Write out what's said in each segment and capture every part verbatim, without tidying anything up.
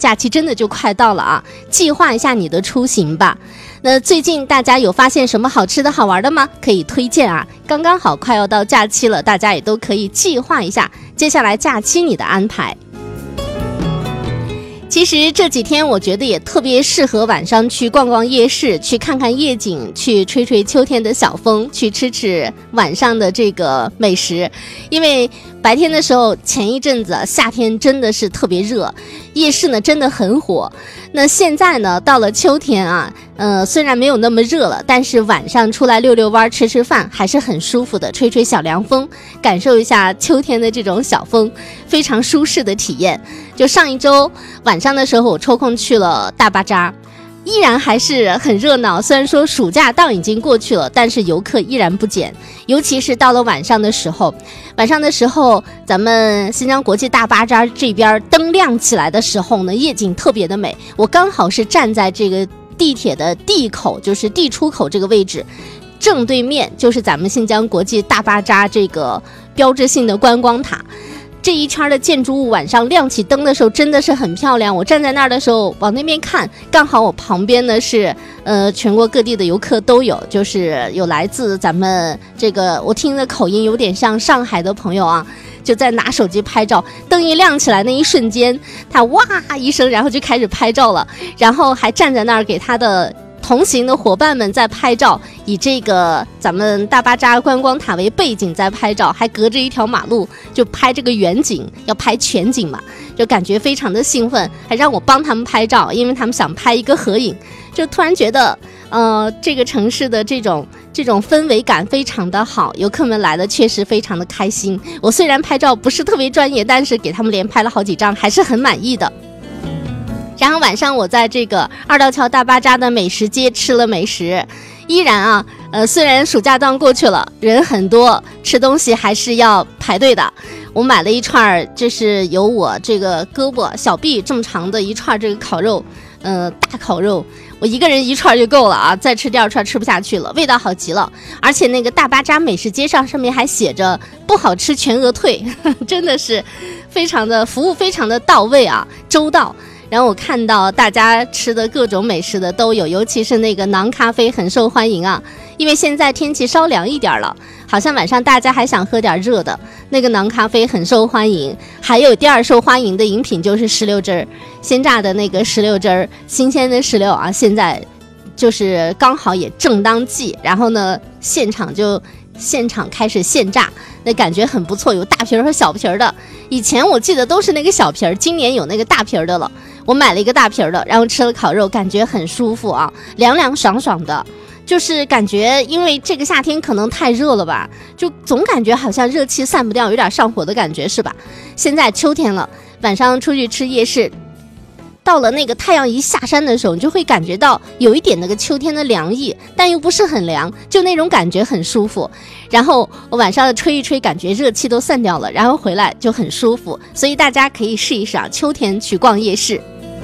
假期真的就快到了啊，计划一下你的出行吧。那最近大家有发现什么好吃的好玩的吗？可以推荐啊，刚刚好快要到假期了，大家也都可以计划一下接下来假期你的安排。其实这几天我觉得也特别适合晚上去逛逛夜市，去看看夜景，去吹吹秋天的小风，去吃吃晚上的这个美食。因为白天的时候前一阵子夏天真的是特别热，夜市呢真的很火。那现在呢到了秋天啊，呃虽然没有那么热了，但是晚上出来溜溜弯吃吃饭还是很舒服的，吹吹小凉风，感受一下秋天的这种小风，非常舒适的体验。就上一周晚上的时候我抽空去了大巴扎，依然还是很热闹，虽然说暑假档已经过去了，但是游客依然不减。尤其是到了晚上的时候，晚上的时候咱们新疆国际大巴扎这边灯亮起来的时候呢，夜景特别的美。我刚好是站在这个地铁的 D 口，就是 D 出口这个位置，正对面就是咱们新疆国际大巴扎这个标志性的观光塔。这一圈的建筑物晚上亮起灯的时候真的是很漂亮，我站在那儿的时候往那边看，刚好我旁边呢是呃全国各地的游客都有，就是有来自咱们这个我听的口音有点像上海的朋友啊，就在拿手机拍照，灯一亮起来那一瞬间他哇一声然后就开始拍照了，然后还站在那儿给他的同行的伙伴们在拍照，以这个咱们大巴扎观光塔为背景在拍照，还隔着一条马路就拍这个远景，要拍全景嘛，就感觉非常的兴奋，还让我帮他们拍照，因为他们想拍一个合影。就突然觉得呃，这个城市的这种这种氛围感非常的好，游客们来的确实非常的开心。我虽然拍照不是特别专业，但是给他们连拍了好几张，还是很满意的。然后晚上我在这个二道桥大巴扎的美食街吃了美食，依然啊，呃，虽然暑假档过去了，人很多，吃东西还是要排队的。我买了一串，这是有我这个胳膊小臂这么长的一串这个烤肉，呃，大烤肉，我一个人一串就够了啊，再吃第二串吃不下去了，味道好极了。而且那个大巴扎美食街上上面还写着不好吃全额退，呵呵，真的是非常的服务非常的到位啊，周到。然后我看到大家吃的各种美食的都有，尤其是那个馕咖啡很受欢迎啊，因为现在天气稍凉一点了，好像晚上大家还想喝点热的，那个馕咖啡很受欢迎。还有第二受欢迎的饮品就是石榴汁儿，鲜榨的那个石榴汁儿，新鲜的石榴啊，现在就是刚好也正当季，然后呢现场就现场开始现榨，那感觉很不错，有大皮儿和小皮儿的。以前我记得都是那个小皮儿，今年有那个大皮儿的了。我买了一个大皮儿的，然后吃了烤肉，感觉很舒服啊，凉凉爽爽的。就是感觉因为这个夏天可能太热了吧，就总感觉好像热气散不掉，有点上火的感觉是吧？现在秋天了，晚上出去吃夜市，到了那个太阳一下山的时候，你就会感觉到有一点那个秋天的凉意，但又不是很凉，就那种感觉很舒服。然后我晚上吹一吹，感觉热气都散掉了，然后回来就很舒服。所以大家可以试一试啊，秋天去逛夜市，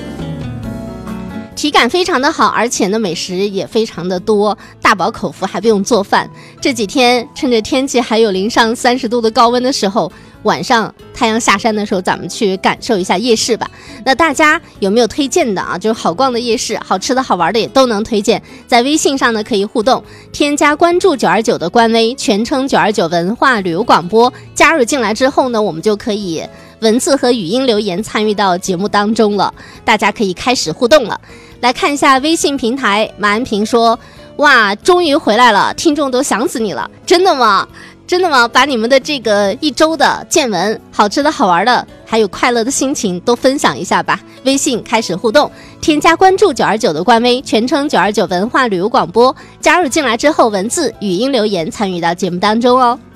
体感非常的好，而且呢美食也非常的多，大饱口福，还不用做饭。这几天趁着天气还有零上三十度的高温的时候，晚上太阳下山的时候，咱们去感受一下夜市吧。那大家有没有推荐的啊？就是好逛的夜市，好吃的好玩的也都能推荐。在微信上呢可以互动，添加关注九二九的官微，全称九二九文化旅游广播，加入进来之后呢，我们就可以文字和语音留言参与到节目当中了，大家可以开始互动了。来看一下微信平台，马安平说，哇，终于回来了，听众都想死你了。真的吗？真的吗？把你们的这个一周的见闻，好吃的好玩的，还有快乐的心情都分享一下吧。微信开始互动，添加关注九二九的官微，全称九二九文化旅游广播，加入进来之后文字语音留言参与到节目当中哦。